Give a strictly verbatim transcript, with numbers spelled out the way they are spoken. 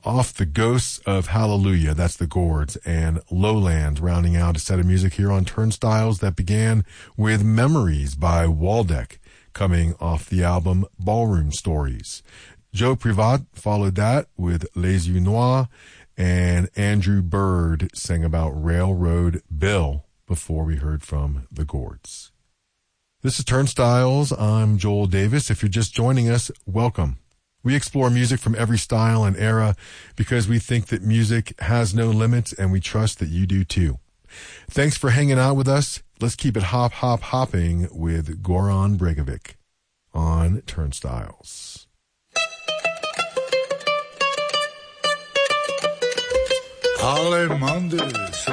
off the Ghosts of Hallelujah, that's the Gourds, and Lowland, rounding out a set of music here on Turnstiles that began with Memories by Waldeck, coming off the album Ballroom Stories. Joe Privat followed that with Les Yeux Noirs, and Andrew Bird sang about Railroad Bill before we heard from the Gourds. This is Turnstiles. I'm Joel Davis. If you're just joining us, welcome. We explore music from every style and era because we think that music has no limits, and we trust that you do too. Thanks for hanging out with us. Let's keep it hop, hop, hopping with Goran Bregovic on Turnstiles. Ale Mondays.